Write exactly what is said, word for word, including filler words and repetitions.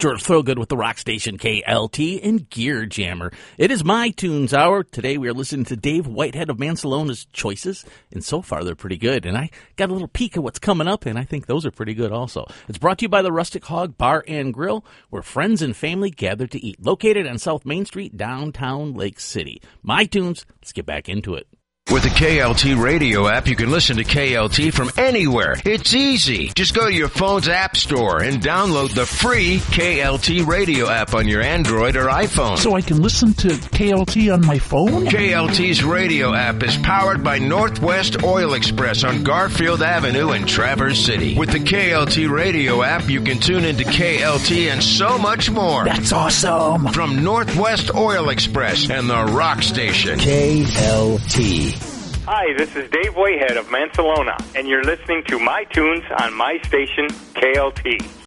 George Thorogood with the rock station K L T and Gear Jammer. It is My Tunes Hour. Today we are listening to Dave Whitehead of Mancelona's choices, and so far they're pretty good. And I got a little peek at what's coming up, and I think those are pretty good also. It's brought to you by the Rustic Hog Bar and Grill, where friends and family gather to eat. Located on South Main Street, downtown Lake City. My Tunes, let's get back into it. With the K L T radio app, you can listen to K L T from anywhere. It's easy. Just go to your phone's app store and download the free K L T radio app on your Android or iPhone. So I can listen to K L T on my phone? K L T's radio app is powered by Northwest Oil Express on Garfield Avenue in Traverse City. With the K L T radio app, you can tune into K L T and so much more. That's awesome. From Northwest Oil Express and the rock station. K L T. Hi, this is Dave Whitehead of Mancelona, and you're listening to My Tunes on my station, K L T.